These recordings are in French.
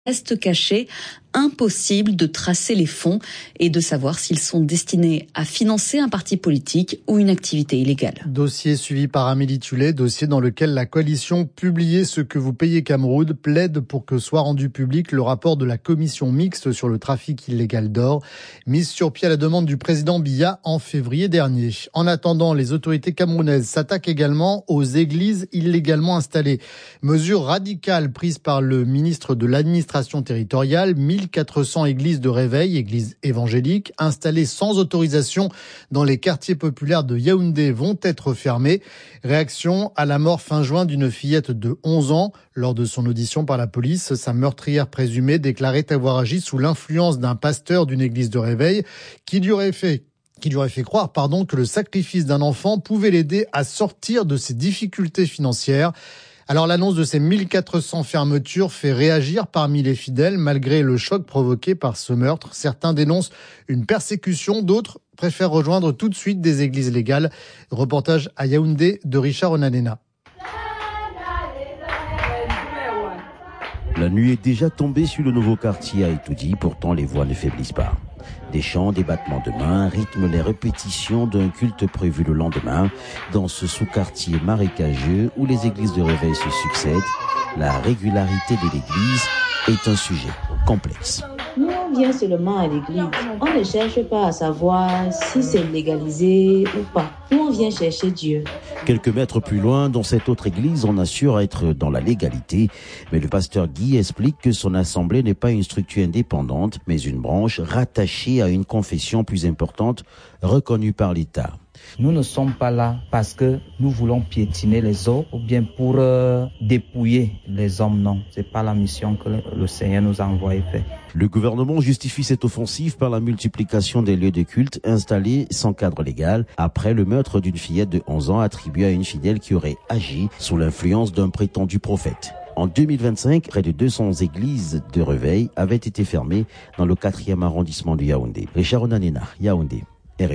Reste caché, impossible de tracer les fonds et de savoir s'ils sont destinés à financer un parti politique ou une activité illégale. Dossier suivi par Amélie Tullet, dossier dans lequel la coalition Publiez ce que vous payez Cameroun plaide pour que soit rendu public le rapport de la commission mixte sur le trafic illégal d'or, mise sur pied à la demande du président Biya en février dernier. En attendant, les autorités camerounaises s'attaquent également aux églises illégalement installées. Mesure radicale prise par le ministre de l'administration territoriale, 1400 églises de réveil, églises évangéliques, installées sans autorisation dans les quartiers populaires de Yaoundé vont être fermées. Réaction à la mort fin juin d'une fillette de 11 ans. Lors de son audition par la police, sa meurtrière présumée déclarait avoir agi sous l'influence d'un pasteur d'une église de réveil qui lui aurait fait croire que le sacrifice d'un enfant pouvait l'aider à sortir de ses difficultés financières. Alors l'annonce de ces 1400 fermetures fait réagir parmi les fidèles malgré le choc provoqué par ce meurtre. Certains dénoncent une persécution, d'autres préfèrent rejoindre tout de suite des églises légales. Reportage à Yaoundé de Richard Onanena. La nuit est déjà tombée sur le nouveau quartier à Etoudi, pourtant les voix ne faiblissent pas. Des chants, des battements de mains rythment les répétitions d'un culte prévu le lendemain dans ce sous-quartier marécageux où les églises de réveil se succèdent. La régularité de l'église est un sujet complexe. Nous, on vient seulement à l'église. On ne cherche pas à savoir si c'est légalisé ou pas. Nous, on vient chercher Dieu. Quelques mètres plus loin, dans cette autre église, on assure être dans la légalité. Mais le pasteur Guy explique que son assemblée n'est pas une structure indépendante, mais une branche rattachée à une confession plus importante, reconnue par l'État. Nous ne sommes pas là parce que nous voulons piétiner les autres ou bien pour dépouiller les hommes, non. C'est pas la mission que le Seigneur nous a envoyé faire. Le gouvernement justifie cette offensive par la multiplication des lieux de culte installés sans cadre légal après le meurtre d'une fillette de 11 ans attribuée à une fidèle qui aurait agi sous l'influence d'un prétendu prophète. En 2025, près de 200 églises de réveil avaient été fermées dans le 4e arrondissement de Yaoundé. Richard Onanena, Yaoundé.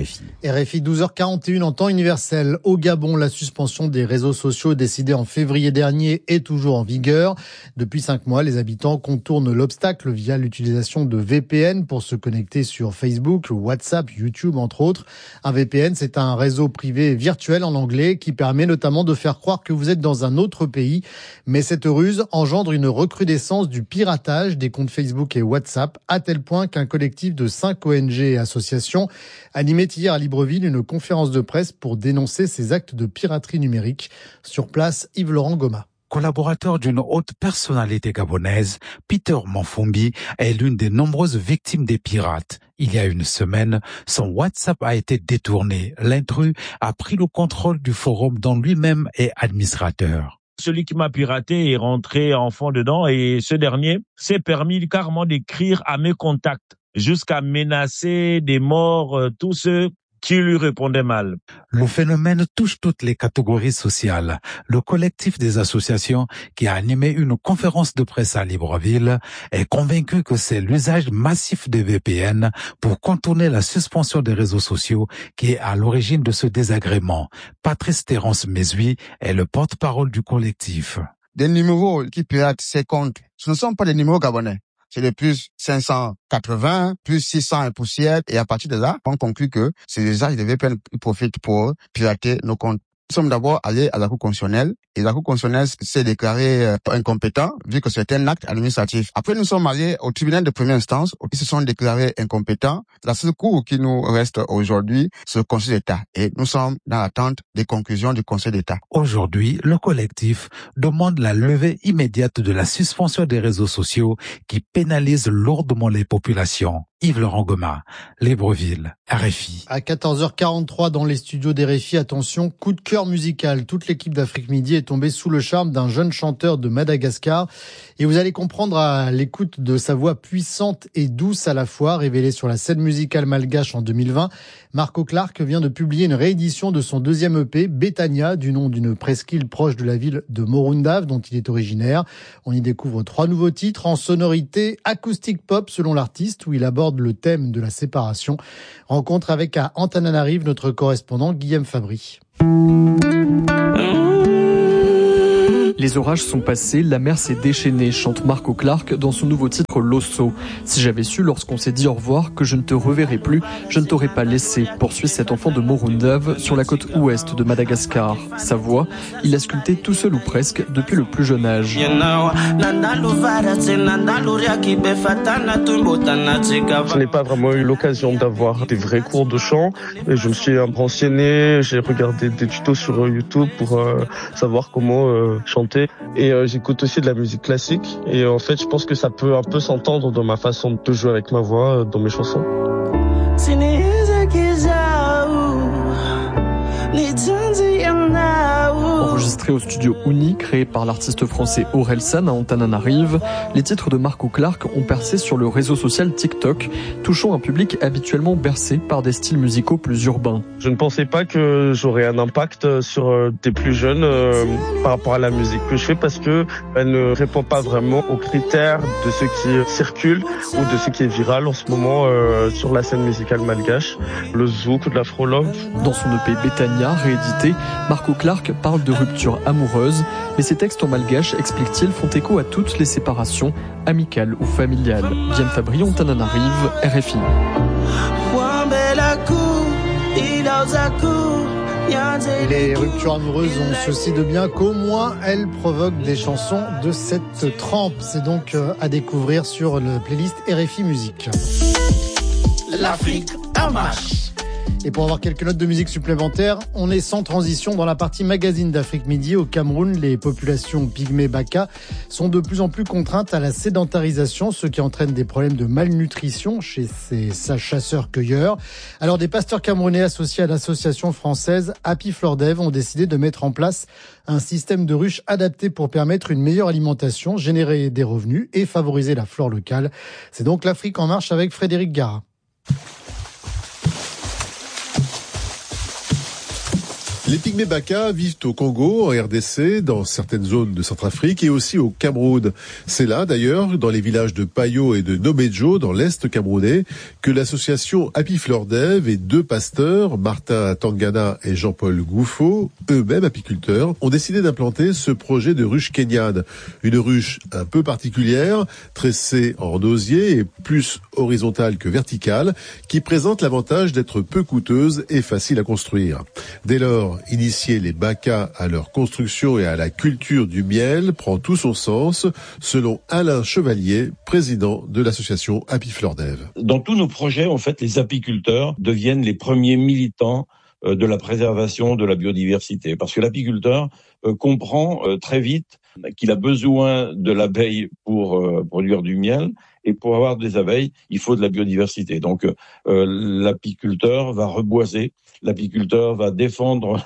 RFI 12h41 en temps universel. Au Gabon, la suspension des réseaux sociaux décidée en février dernier est toujours en vigueur. Depuis 5 mois, les habitants contournent l'obstacle via l'utilisation de VPN pour se connecter sur Facebook, WhatsApp, YouTube, entre autres. Un VPN, c'est un réseau privé virtuel en anglais qui permet notamment de faire croire que vous êtes dans un autre pays. Mais cette ruse engendre une recrudescence du piratage des comptes Facebook et WhatsApp, à tel point qu'un collectif de 5 ONG et associations animait hier à Libreville une conférence de presse pour dénoncer ces actes de piraterie numérique. Sur place, Yves-Laurent Goma. Collaborateur d'une haute personnalité gabonaise, Peter Manfumbi est l'une des nombreuses victimes des pirates. Il y a une semaine, son WhatsApp a été détourné. L'intrus a pris le contrôle du forum dont lui-même est administrateur. Celui qui m'a piraté est rentré en fond dedans et ce dernier s'est permis carrément d'écrire à mes contacts jusqu'à menacer des morts tous ceux qui lui répondaient mal. Le phénomène touche toutes les catégories sociales. Le collectif des associations qui a animé une conférence de presse à Libreville est convaincu que c'est l'usage massif des VPN pour contourner la suspension des réseaux sociaux qui est à l'origine de ce désagrément. Patrice Terence Mesui est le porte-parole du collectif. Des numéros qui piratent ces comptes, ce ne sont pas des numéros gabonais. C'est de plus 580, plus 600 et poussière. Et à partir de là, on conclut que c'est les usages des VPN qui profitent pour pirater nos comptes. Nous sommes d'abord allés à la Cour constitutionnelle et la Cour constitutionnelle s'est déclarée incompétent vu que c'est un acte administratif. Après, nous sommes allés au tribunal de première instance où ils se sont déclarés incompétents. La seule cour qui nous reste aujourd'hui, c'est le Conseil d'État et nous sommes dans l'attente des conclusions du Conseil d'État. Aujourd'hui, le collectif demande la levée immédiate de la suspension des réseaux sociaux qui pénalisent lourdement les populations. Yves-Laurent Goma, Libreville, RFI. À 14h43 dans les studios d'RFI, attention, coup de cœur musical. Toute l'équipe d'Afrique Midi est tombée sous le charme d'un jeune chanteur de Madagascar. Et vous allez comprendre à l'écoute de sa voix puissante et douce à la fois, révélée sur la scène musicale malgache en 2020. Marco Clark vient de publier une réédition de son deuxième EP, Betania, du nom d'une presqu'île proche de la ville de Morundave, dont il est originaire. On y découvre 3 nouveaux titres en sonorité acoustique pop selon l'artiste, où il aborde le thème de la séparation. Rencontre avec à Antananarive notre correspondant Guillaume Fabry. Les orages sont passés, la mer s'est déchaînée, chante Marco Clark dans son nouveau titre L'Osso. Si j'avais su lorsqu'on s'est dit au revoir que je ne te reverrai plus, je ne t'aurais pas laissé, poursuit cet enfant de Morundave sur la côte ouest de Madagascar. Sa voix, il l'a sculptée tout seul ou presque depuis le plus jeune âge. Je n'ai pas vraiment eu l'occasion d'avoir des vrais cours de chant et je me suis renseigné, j'ai regardé des tutos sur YouTube pour savoir comment chanter et j'écoute aussi de la musique classique et en fait je pense que ça peut un peu s'entendre dans ma façon de jouer avec ma voix dans mes chansons. Enregistré au studio Uni, créé par l'artiste français Orelsan à Antananarive, les titres de Marco Clark ont percé sur le réseau social TikTok, touchant un public habituellement bercé par des styles musicaux plus urbains. Je ne pensais pas que j'aurais un impact sur des plus jeunes par rapport à la musique que je fais parce que elle ne répond pas vraiment aux critères de ce qui circule ou de ce qui est viral en ce moment sur la scène musicale malgache, le zouk ou de l'afro-love. Dans son EP Betania, réédité, Marco Clark parle de rupture amoureuse, mais ses textes en malgache, explique-t-il, font écho à toutes les séparations, amicales ou familiales. Diane Fabry, Antananarive, RFI. Et les ruptures amoureuses ont ceci de bien qu'au moins elles provoquent des chansons de cette trempe. C'est donc à découvrir sur le playlist RFI Musique. L'Afrique en marche. Et pour avoir quelques notes de musique supplémentaires, on est sans transition dans la partie magazine d'Afrique Midi. Au Cameroun, les populations pygmées Baka sont de plus en plus contraintes à la sédentarisation, ce qui entraîne des problèmes de malnutrition chez ces chasseurs-cueilleurs. Alors des pasteurs camerounais associés à l'association française Happy Flordev ont décidé de mettre en place un système de ruches adapté pour permettre une meilleure alimentation, générer des revenus et favoriser la flore locale. C'est donc l'Afrique en marche avec Frédéric Gara. Les pygmées Baka vivent au Congo, en RDC, dans certaines zones de Centrafrique et aussi au Cameroun. C'est là, d'ailleurs, dans les villages de Payo et de Nomejo, dans l'Est camerounais, que l'association Happy Flordev et deux pasteurs, Martin Tangana et Jean-Paul Gouffaut, eux-mêmes apiculteurs, ont décidé d'implanter ce projet de ruche kenyane. Une ruche un peu particulière, tressée en osier et plus horizontale que verticale, qui présente l'avantage d'être peu coûteuse et facile à construire. Dès lors, initier les Baka à leur construction et à la culture du miel prend tout son sens, selon Alain Chevalier, président de l'association Happy Flordev. Dans tous nos projets, en fait, les apiculteurs deviennent les premiers militants de la préservation de la biodiversité, parce que l'apiculteur comprend très vite qu'il a besoin de l'abeille pour produire du miel, et pour avoir des abeilles, il faut de la biodiversité. Donc l'apiculteur va reboiser, l'apiculteur va défendre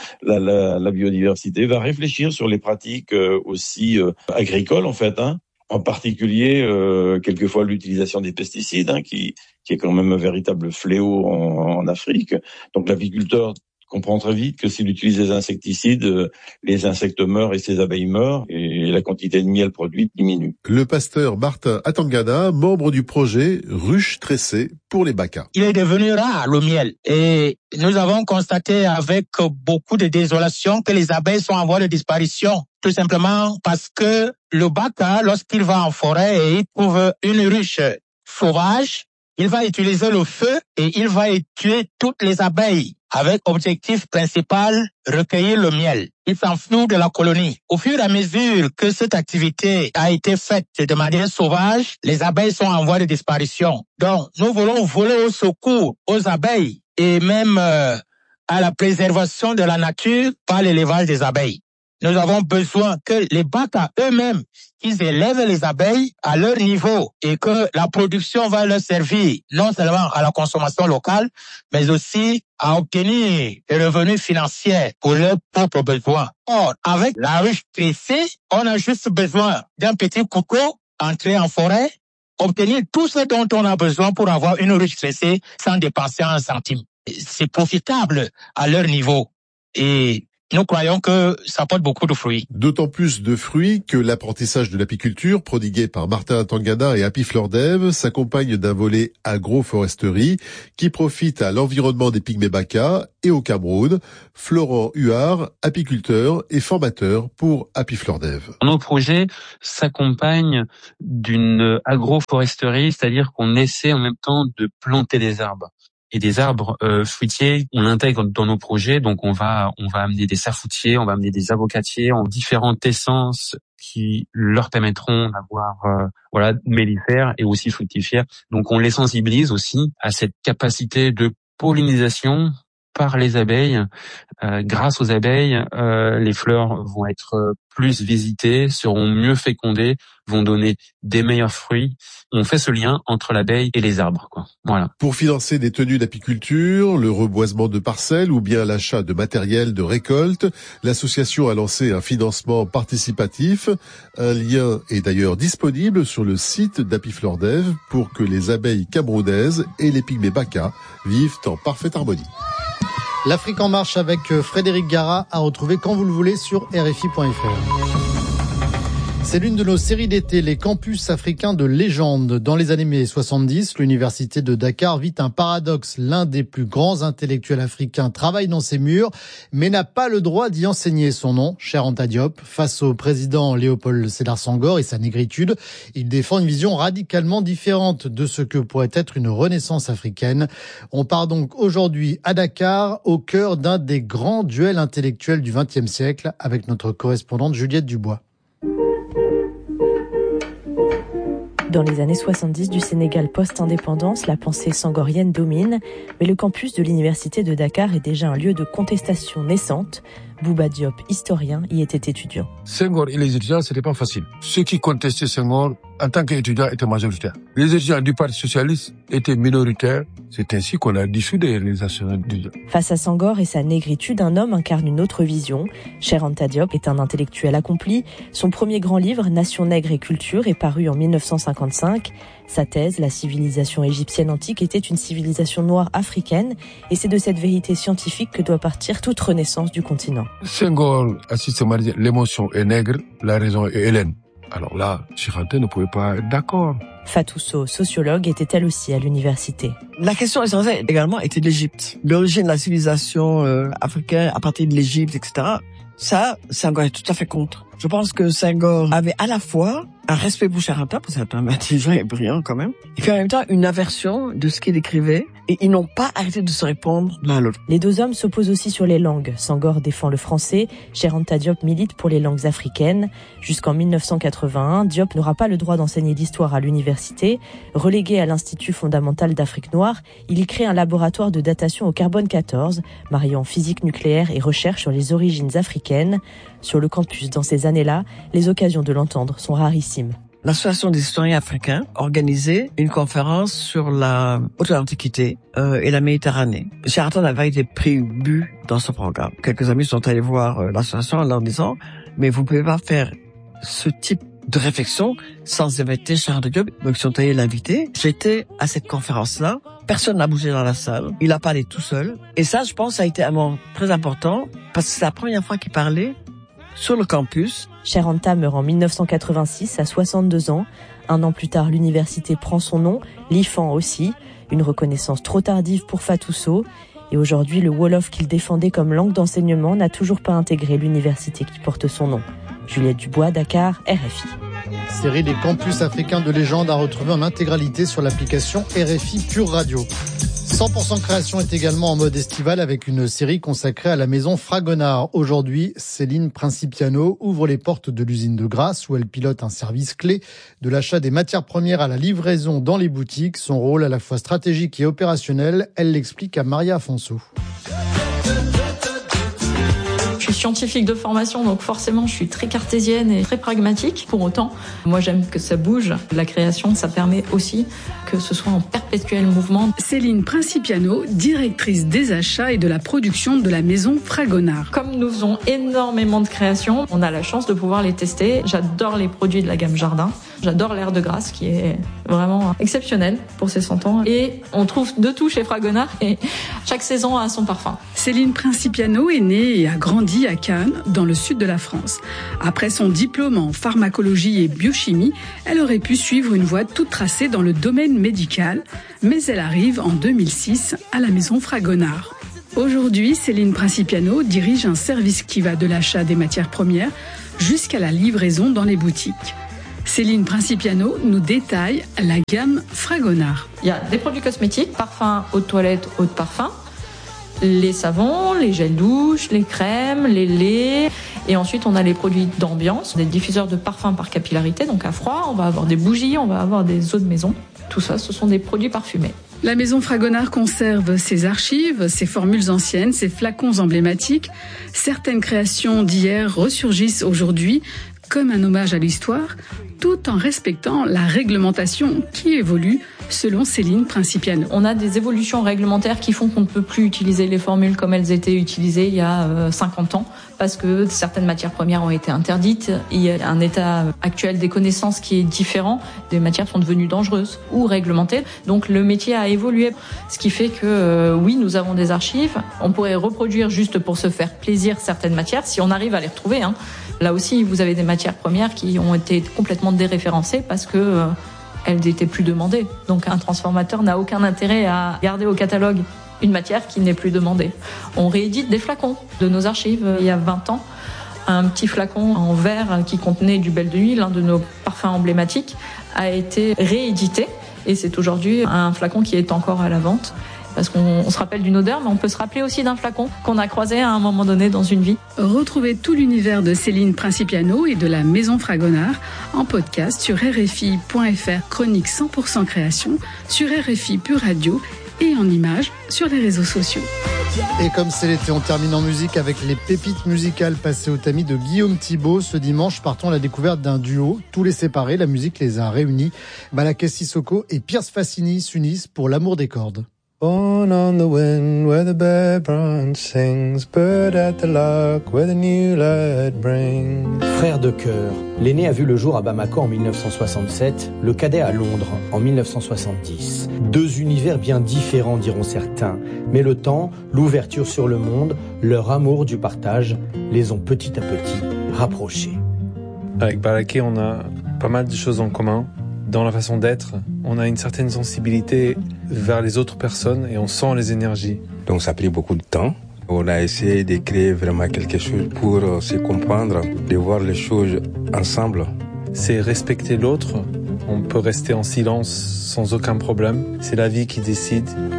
la biodiversité, va réfléchir sur les pratiques aussi agricoles en fait, en particulier quelquefois l'utilisation des pesticides, qui est quand même un véritable fléau en Afrique. Donc l'apiculteur comprend très vite que s'il utilise des insecticides, les insectes meurent et ses abeilles meurent et la quantité de miel produite diminue. Le pasteur Martin Atangana, membre du projet Ruche tressée pour les Baka. Il est devenu rare le miel et nous avons constaté avec beaucoup de désolation que les abeilles sont en voie de disparition. Tout simplement parce que le Baka, lorsqu'il va en forêt et il trouve une ruche sauvage, il va utiliser le feu et il va tuer toutes les abeilles avec objectif principal, recueillir le miel. Il s'enfuit de la colonie. Au fur et à mesure que cette activité a été faite de manière sauvage, les abeilles sont en voie de disparition. Donc, nous voulons voler au secours aux abeilles et même à la préservation de la nature par l'élevage des abeilles. Nous avons besoin que les Baka eux-mêmes, qu'ils élèvent les abeilles à leur niveau et que la production va leur servir non seulement à la consommation locale, mais aussi à obtenir des revenus financiers pour leurs propres besoins. Or, avec la ruche tressée, on a juste besoin d'un petit couteau, entrer en forêt, obtenir tout ce dont on a besoin pour avoir une ruche tressée sans dépenser un centime. C'est profitable à leur niveau. Et nous croyons que ça porte beaucoup de fruits. D'autant plus de fruits que l'apprentissage de l'apiculture, prodigué par Martin Tangana et Apiflordev, s'accompagne d'un volet agroforesterie qui profite à l'environnement des pygmées baka et au Cameroun. Florent Huard, apiculteur et formateur pour Apiflordev. Nos projets s'accompagnent d'une agroforesterie, c'est-à-dire qu'on essaie en même temps de planter des arbres. Et des arbres fruitiers, on l'intègre dans nos projets, donc on va amener des safoutiers, on va amener des avocatiers, en différentes essences qui leur permettront d'avoir mellifères et aussi fructifères. Donc on les sensibilise aussi à cette capacité de pollinisation par les abeilles. Grâce aux abeilles, les fleurs vont être plus visitées, seront mieux fécondées, vont donner des meilleurs fruits. On fait ce lien entre l'abeille et les arbres, quoi. Voilà. Pour financer des tenues d'apiculture, le reboisement de parcelles ou bien l'achat de matériel de récolte, l'association a lancé un financement participatif. Un lien est d'ailleurs disponible sur le site d'Apiflordev pour que les abeilles camerounaises et les pygmées baka vivent en parfaite harmonie. L'Afrique en marche avec Frédéric Gara à retrouver quand vous le voulez sur RFI.fr. C'est l'une de nos séries d'été, les campus africains de légende. Dans les années 70, l'université de Dakar vit un paradoxe. L'un des plus grands intellectuels africains travaille dans ses murs, mais n'a pas le droit d'y enseigner. Son nom, Cheikh Anta Diop, face au président Léopold Sédar Senghor et sa négritude, il défend une vision radicalement différente de ce que pourrait être une renaissance africaine. On part donc aujourd'hui à Dakar, au cœur d'un des grands duels intellectuels du XXe siècle, avec notre correspondante Juliette Dubois. Dans les années 70 du Sénégal post-indépendance, la pensée sangorienne domine, mais le campus de l'université de Dakar est déjà un lieu de contestation naissante. Bouba Diop, historien, y était étudiant. Senghor et les étudiants, c'était pas facile. Ceux qui contestaient Senghor, en tant qu'étudiants, étaient majoritaires. Les étudiants du Parti socialiste étaient minoritaires. C'est ainsi qu'on a dissous des réalisations étudiantes. Face à Senghor et sa négritude, un homme incarne une autre vision. Cheikh Anta Diop est un intellectuel accompli. Son premier grand livre, Nation nègre et culture, est paru en 1955. Sa thèse, la civilisation égyptienne antique était une civilisation noire africaine, et c'est de cette vérité scientifique que doit partir toute renaissance du continent. Senghor a systématisé l'émotion est nègre, la raison est hellène. Alors là, Cheikh Anta ne pouvait pas être d'accord. Fatou Sow, sociologue, était elle aussi à l'université. La question essentielle également était de l'Égypte. L'origine de la civilisation africaine à partir de l'Égypte, etc. Ça, Senghor est tout à fait contre. Je pense que Senghor avait à la fois un respect pour Cheikh Anta, parce que c'est un intelligent et brillant quand même, et puis en même temps une aversion de ce qu'il écrivait, et ils n'ont pas arrêté de se répondre l'un à l'autre. Les deux hommes s'opposent aussi sur les langues. Senghor défend le français, Cheikh Anta Diop milite pour les langues africaines. Jusqu'en 1981, Diop n'aura pas le droit d'enseigner l'histoire à l'université. Relégué à l'Institut fondamental d'Afrique noire, il y crée un laboratoire de datation au carbone 14, mariant physique nucléaire et recherche sur les origines africaines. Sur le campus, dans ces années-là, les occasions de l'entendre sont rarissimes. L'Association des historiens africains organisait une conférence sur la haute antiquité et la Méditerranée. Cheikh Anta n'avait été pris but dans ce programme. Quelques amis sont allés voir l'association en leur disant « Mais vous ne pouvez pas faire ce type de réflexion sans inviter Cheikh Anta Diop ». Donc ils sont allés l'inviter. J'étais à cette conférence-là. Personne n'a bougé dans la salle. Il a parlé tout seul. Et ça, je pense, ça a été un moment très important parce que c'est la première fois qu'il parlait sur le campus. Cheikh Anta meurt en 1986 à 62 ans. Un an plus tard, l'université prend son nom, l'IFAN aussi. Une reconnaissance trop tardive pour Fatou Sow. Et aujourd'hui, le Wolof qu'il défendait comme langue d'enseignement n'a toujours pas intégré l'université qui porte son nom. Juliette Dubois, Dakar, RFI. Série des campus africains de légende à retrouver en intégralité sur l'application RFI Pure Radio. 100% création est également en mode estival avec une série consacrée à la maison Fragonard. Aujourd'hui, Céline Principiano ouvre les portes de l'usine de Grasse où elle pilote un service clé de l'achat des matières premières à la livraison dans les boutiques. Son rôle à la fois stratégique et opérationnel, elle l'explique à Maria Afonso. Je suis scientifique de formation, donc forcément je suis très cartésienne et très pragmatique. Pour autant, moi j'aime que ça bouge. La création, ça permet aussi que ce soit en perpétuel mouvement. Céline Principiano, directrice des achats et de la production de la maison Fragonard. Comme nous faisons énormément de créations, on a la chance de pouvoir les tester. J'adore les produits de la gamme Jardin. J'adore l'air de Grasse qui est vraiment exceptionnel pour ses 100 ans. Et on trouve de tout chez Fragonard et chaque saison a son parfum. Céline Principiano est née et a grandi à à Cannes, dans le sud de la France. Après son diplôme en pharmacologie et biochimie, elle aurait pu suivre une voie toute tracée dans le domaine médical, mais elle arrive en 2006 à la maison Fragonard. Aujourd'hui, Céline Principiano dirige un service qui va de l'achat des matières premières jusqu'à la livraison dans les boutiques. Céline Principiano nous détaille la gamme Fragonard. Il y a des produits cosmétiques, parfums, eau de toilette, eau de parfum, les savons, les gels douche, les crèmes, les laits. Et ensuite, on a les produits d'ambiance, des diffuseurs de parfums par capillarité, donc à froid. On va avoir des bougies, on va avoir des eaux de maison. Tout ça, ce sont des produits parfumés. La maison Fragonard conserve ses archives, ses formules anciennes, ses flacons emblématiques. Certaines créations d'hier ressurgissent aujourd'hui comme un hommage à l'histoire, tout en respectant la réglementation qui évolue selon Céline Principiano. On a des évolutions réglementaires qui font qu'on ne peut plus utiliser les formules comme elles étaient utilisées il y a 50 ans, parce que certaines matières premières ont été interdites. Il y a un état actuel des connaissances qui est différent. Des matières sont devenues dangereuses ou réglementées. Donc le métier a évolué, ce qui fait que oui, nous avons des archives. On pourrait reproduire juste pour se faire plaisir certaines matières, si on arrive à les retrouver. Là aussi, vous avez des matières premières qui ont été complètement déréférencées parce que elles n'étaient plus demandées. Donc un transformateur n'a aucun intérêt à garder au catalogue une matière qui n'est plus demandée. On réédite des flacons de nos archives. Il y a 20 ans, un petit flacon en verre qui contenait du Belle de Nuit, l'un de nos parfums emblématiques, a été réédité. Et c'est aujourd'hui un flacon qui est encore à la vente. Parce qu'on se rappelle d'une odeur, mais on peut se rappeler aussi d'un flacon qu'on a croisé à un moment donné dans une vie. Retrouvez tout l'univers de Céline Principiano et de la maison Fragonard en podcast sur RFI.fr, chronique 100% création, sur RFI Pure Radio et en images sur les réseaux sociaux. Et comme c'est l'été, on termine en musique avec les pépites musicales passées au tamis de Guillaume Thibault. Ce dimanche, partons à la découverte d'un duo. Tous les séparés, la musique les a réunis. Malaké Sissoko et Pierce Fassini s'unissent pour l'amour des cordes. Born on the wind where the bear branch sings, bird at the lock where the new light brings. Frère de cœur, l'aîné a vu le jour à Bamako en 1967, le cadet à Londres en 1970. Deux univers bien différents diront certains, mais le temps, l'ouverture sur le monde, leur amour du partage les ont petit à petit rapprochés. Avec Balaké, on a pas mal de choses en commun. Dans la façon d'être, on a une certaine sensibilité vers les autres personnes et on sent les énergies. Donc ça a pris beaucoup de temps. On a essayé de créer vraiment quelque chose pour se comprendre, de voir les choses ensemble. C'est respecter l'autre. On peut rester en silence sans aucun problème. C'est la vie qui décide.